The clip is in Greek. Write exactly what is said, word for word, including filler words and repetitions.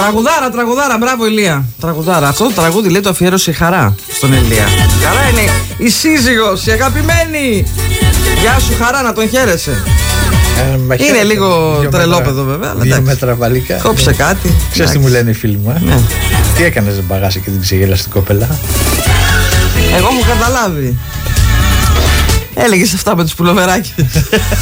Τραγουδάρα, τραγουδάρα, μπράβο Ηλία. Τραγουδάρα. Αυτό το τραγούδι λέει το αφιέρωσε η Χαρά στον Ηλία. Χαρά είναι η σύζυγος, η αγαπημένη. Γεια σου Χαρά, να τον χαίρεσαι. Ε, είναι λίγο τρελόπεδο βέβαια. Δύο μέτρα βαλικά. Κόψε κάτι. Ξέρεις τι μου λένε οι φίλοι μου, ε? Ναι. Τι έκανες μπαγάσει και την ξεγέλασε την κοπέλα? Εγώ μου καταλάβει. Έλεγες αυτά με τους πουλοβεράκες.